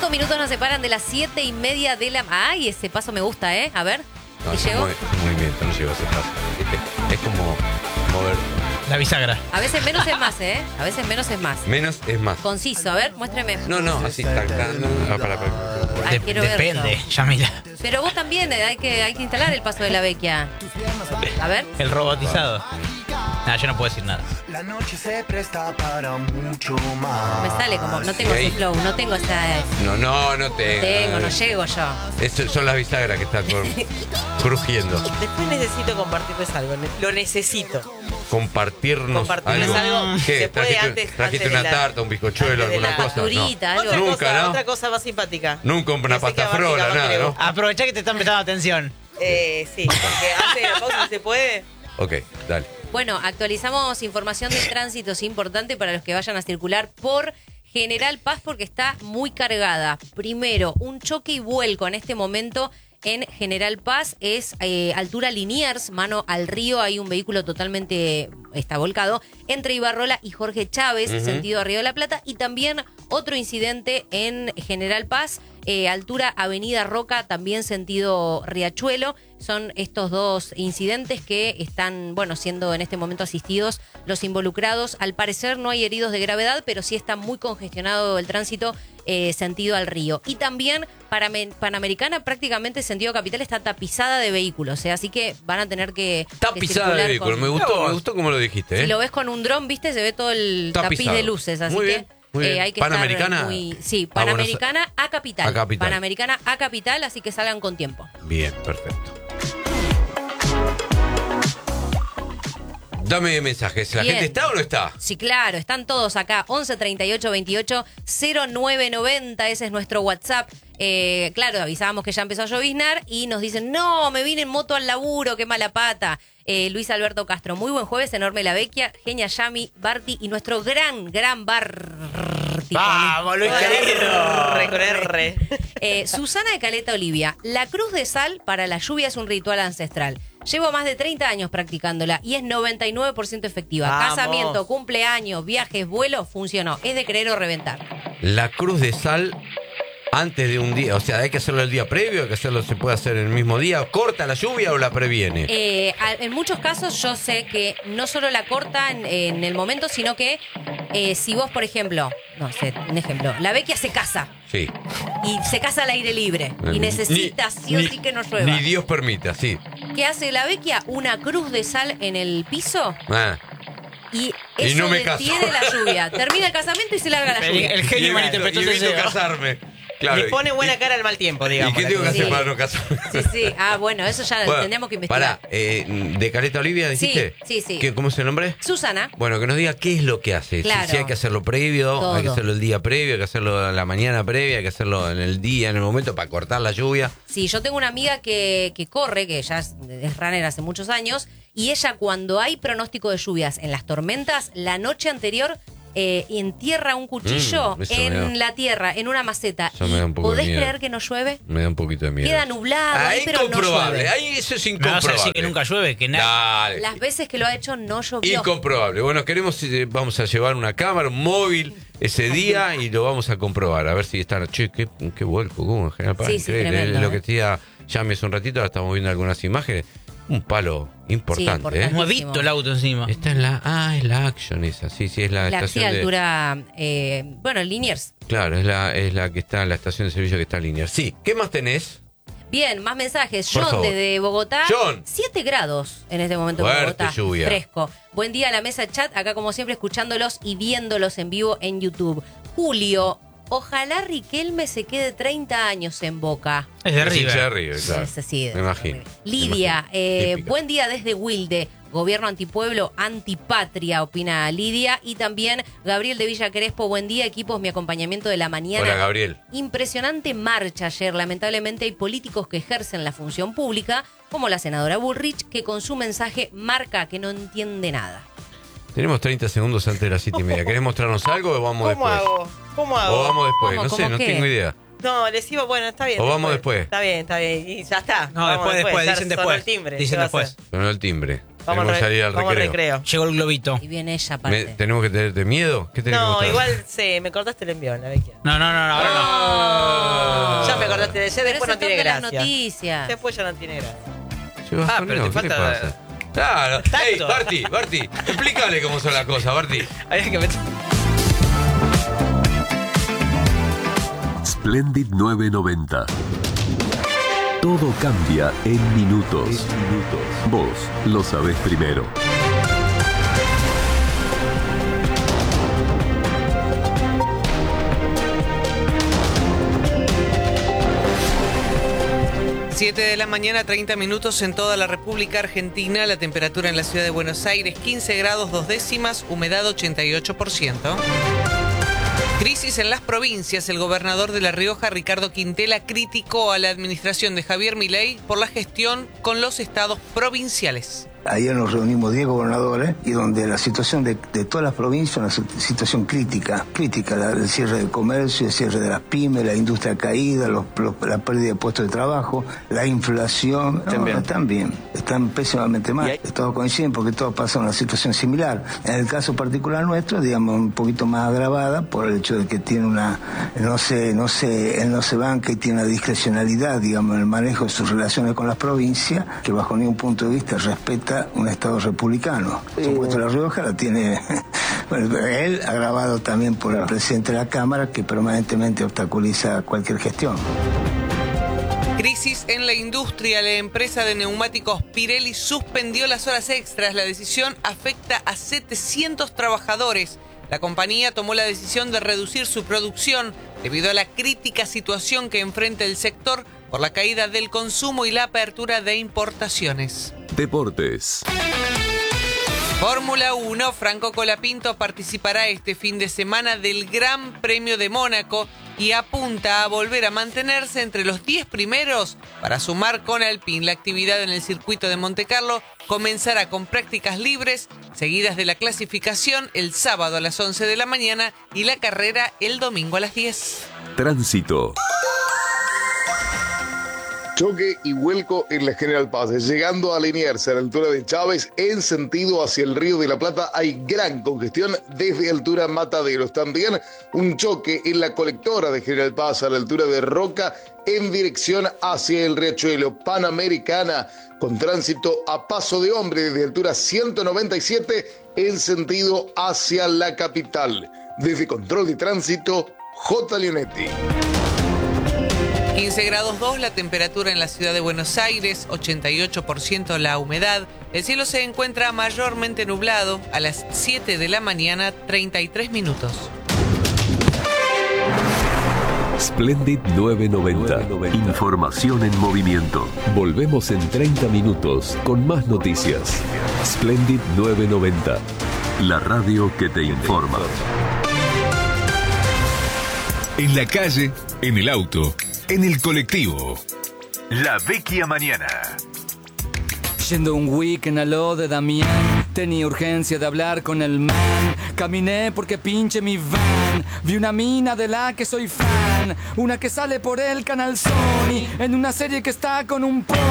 5 minutos nos separan de las 7:30 de la... Ay, ese paso me gusta, ¿eh? A ver. No, ¿Y llegó? Es un movimiento, no llegó ese paso. Es como mover. La bisagra. A veces menos es más, ¿eh? A veces menos es más. Menos es más. Conciso, a ver, muéstreme. No, así está. Para. Ay, quiero ver Depende, yo. Yamila. Pero vos también, hay que instalar el paso de la vecchia. A ver. El robotizado. Yo no puedo decir nada. La noche se presta para mucho más. Me sale como, no tengo ese flow, no tengo esa... No tengo. No llego yo. Son las bisagras que están crujiendo. Después necesito compartirles algo. Lo necesito. Compartirnos Compartirles algo. ¿Qué? Se puede ¿Trajiste antes de una la- tarta, un bizcochuelo, antes de alguna la cosa? facturita, No. algo. Nunca, Otra ¿no? cosa más simpática. Nunca una Que sé pasta que a Bárbara frola, no nada, creo. ¿no? Aprovechá que te están prestando atención. Sí, porque antes de la pausa se puede. Ok, dale. Bueno, actualizamos información del tránsito, es importante para los que vayan a circular por General Paz porque está muy cargada. Primero, un choque y vuelco en este momento en General Paz, es altura Liniers, mano al río, hay un vehículo totalmente, está volcado, entre Ibarrola y Jorge Chávez, sentido a Río de la Plata, y también otro incidente en General Paz, altura Avenida Roca, también sentido Riachuelo. Son estos dos incidentes que están, siendo en este momento asistidos los involucrados. Al parecer no hay heridos de gravedad, pero sí está muy congestionado el tránsito sentido al río. Y también Panamericana, prácticamente sentido capital, está tapizada de vehículos, así que van a tener que Tapizada de vehículos, me gustó como lo dijiste. Si lo ves con un dron, viste, se ve todo el tapiz de luces, así muy que... bien. Muy bien. Hay que Panamericana. estar muy... Sí, Panamericana a capital. Panamericana a capital, así que salgan con tiempo. Bien, perfecto. Dame mensajes. ¿La gente está o no está? Sí, claro, están todos acá. 11 38 28 09 90, ese es nuestro WhatsApp. Claro, avisábamos que ya empezó a lloviznar y nos dicen, no, me vine en moto al laburo, qué mala pata. Luis Alberto Castro, muy buen jueves, enorme la vecchia, Genia Yami, Barty y nuestro gran Barty. ¡Vamos, Luis querido! Recorrer. Susana de Caleta Olivia, la cruz de sal para la lluvia es un ritual ancestral. Llevo más de 30 años practicándola y es 99% efectiva. Vamos. Casamiento, cumpleaños, viajes, vuelos, funcionó. Es de creer o reventar. La cruz de sal antes de un día, o sea, hay que hacerlo el día previo, hay que hacerlo, se puede hacer el mismo día. ¿Corta la lluvia o la previene? En muchos casos yo sé que no solo la corta en el momento, sino que si vos, por ejemplo, no sé, un ejemplo, la vecchia se casa. Sí. Y se casa al aire libre. Y necesita sí o sí que no llueva. Ni Dios permita, sí. ¿Qué hace la vecchia? Una cruz de sal en el piso. Y eso no me caso. detiene la lluvia. Termina el casamiento y se larga la lluvia. El genio malinterpretó y el evito deseo. casarme. Claro. Le pone buena cara al mal tiempo, digamos. ¿Y qué tengo que hacer Sí. para no casarme? Sí. Bueno, eso ya tendríamos que investigar. Pará, ¿de Caleta Olivia dijiste? Sí. ¿Cómo es el nombre? Susana. Bueno, que nos diga qué es lo que hace. Claro. Si hay que hacerlo previo, Todo. hay que hacerlo el día previo, hay que hacerlo la mañana previa, hay que hacerlo en el día, en el momento, para cortar la lluvia. Sí, yo tengo una amiga que corre, que ya es runner hace muchos años, y ella cuando hay pronóstico de lluvias en las tormentas, la noche anterior entierra un cuchillo eso me da- en la tierra, en una maceta. Eso me da un poco de ¿Podés miedo. creer que no llueve? Me da un poquito de miedo. Queda nublado, pero no incomprobable. llueve. Ahí eso es Me vas a incomprobable. decir que nunca llueve, que nada. Dale. Las veces que lo ha hecho no llovió. Incomprobable. Bueno, vamos a llevar una cámara, un móvil ese día y lo vamos a comprobar. A ver si están. Che, qué vuelco, ¿cómo? En General Paz, Sí, increíble. tremendo, Lo que decía Yami hace un ratito, ahora estamos viendo algunas imágenes. Un palo importante, importante. Nuevito el auto encima. Está en es la Action esa, sí, es la La estación de... altura, Liniers. Claro, es la que está en la estación de servicio que está en línea. Sí, ¿qué más tenés? Bien, más mensajes. Por John favor. desde Bogotá. John. 7 grados en este momento en Fuerte Bogotá. lluvia. Fresco. Buen día a la mesa chat. Acá como siempre escuchándolos y viéndolos en vivo en YouTube. Julio, ojalá Riquelme se quede 30 años en Boca. Es de Es hincha de River. River, claro. Es así, Me imagino. Lidia, Típica. buen día desde Wilde. Gobierno antipueblo, antipatria, opina Lidia. Y también Gabriel de Villa Crespo, buen día, equipos, mi acompañamiento de la mañana. Hola, Gabriel. Impresionante marcha ayer. Lamentablemente hay políticos que ejercen la función pública, como la senadora Bullrich, que con su mensaje marca que no entiende nada. Tenemos 30 segundos antes de las 7:30. ¿Querés mostrarnos algo o vamos ¿Cómo después? hago? ¿Cómo hago? O vamos después, ¿Cómo? no sé, ¿Cómo no qué? tengo idea. No, les iba, bueno, está bien. O vamos después. Está bien. Y ya está. No, Vamos después, ya dicen sonó después. el timbre. Dicen ¿qué va a después. hacer? Sonó el timbre. Tenemos que salir al vamos al recreo. recreo. Llegó el globito. Y viene ella aparte. ¿Tenemos que tener miedo? ¿Qué tenés que No, mostrar? igual sí, me cortaste el envión, la vecchia. No, ahora no. Ya me cortaste de ese, Pero después eso no tiene toca las gracia. noticias. Después ya no tiene gracia. Che, Bajoneo, pero te ¿qué falta- pasa? Claro. Tacto. Ey, Barty, explícale cómo son las cosas, Barty. Había que meter. Splendid 990. Todo cambia en minutos. Vos lo sabés primero. Siete de la mañana, 30 minutos en toda la República Argentina. La temperatura en la ciudad de Buenos Aires, 15 grados 2 décimas, humedad 88%. Crisis en las provincias. El gobernador de La Rioja, Ricardo Quintela, criticó a la administración de Javier Milei por la gestión con los estados provinciales. Ayer nos reunimos 10 gobernadores y donde la situación de todas las provincias es una situación crítica, el cierre del comercio, el cierre de las pymes, la industria caída, la pérdida de puestos de trabajo, la inflación, están pésimamente mal. Todos coinciden porque todos pasan una situación similar. En el caso particular nuestro, digamos, un poquito más agravada por el hecho de que tiene él no se banca y tiene una discrecionalidad, digamos, en el manejo de sus relaciones con las provincias, que bajo ningún punto de vista respeta un Estado republicano. Por supuesto, La Rioja la tiene, bueno, él agravado también por el presidente de la Cámara, que permanentemente obstaculiza cualquier gestión. Crisis en la industria. La empresa de neumáticos Pirelli suspendió las horas extras. La decisión afecta a 700 trabajadores. La compañía tomó la decisión de reducir su producción debido a la crítica situación que enfrenta el sector por la caída del consumo y la apertura de importaciones. Deportes. Fórmula 1, Franco Colapinto participará este fin de semana del Gran Premio de Mónaco y apunta a volver a mantenerse entre los 10 primeros para sumar con Alpine. La actividad en el circuito de Montecarlo comenzará con prácticas libres, seguidas de la clasificación el sábado a las 11 de la mañana y la carrera el domingo a las 10. Tránsito. Choque y vuelco en la General Paz. Llegando a Liniers, a la altura de Chávez, en sentido hacia el Río de la Plata, hay gran congestión desde altura Mataderos. También un choque en la colectora de General Paz, a la altura de Roca, en dirección hacia el Riachuelo. Panamericana, con tránsito a paso de hombre desde altura 197, en sentido hacia la capital. Desde Control de Tránsito, J. Leonetti. 15 grados 2 la temperatura en la ciudad de Buenos Aires, 88% la humedad. El cielo se encuentra mayormente nublado. A las 7 de la mañana, 33 minutos. Splendid 990. Información en movimiento. Volvemos en 30 minutos con más noticias. Splendid 990. La radio que te informa. En la calle, en el auto, en el colectivo. La Vecchia Mañana. Yendo un weekend a lo de Damián, tenía urgencia de hablar con el man. Caminé porque pinche mi van. Vi una mina de la que soy fan, una que sale por el canal Sony, en una serie que está con un